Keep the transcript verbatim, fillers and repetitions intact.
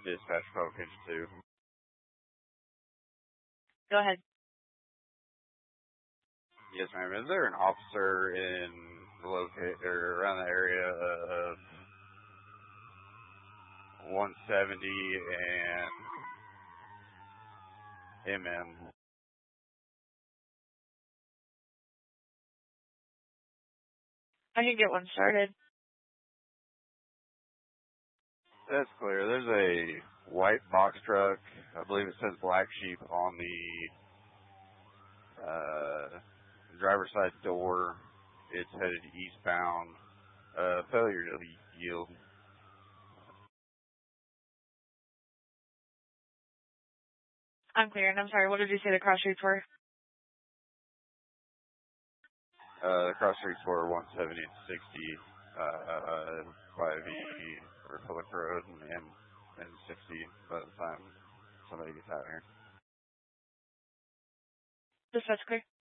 Dispatch Publication two. Go ahead. Yes, ma'am. Is there an officer in the locate or around the area of one seventy and M M? I can get one started. That's clear. There's a white box truck. I believe it says Black Sheep on the uh, driver's side door. It's headed eastbound. Uh, failure to yield. I'm clear, and I'm sorry, what did you say the cross streets were? Uh, the cross streets were one seventy and sixty, uh, by the Republic Road and, and sixty by the time somebody gets out here. Dispatch clear.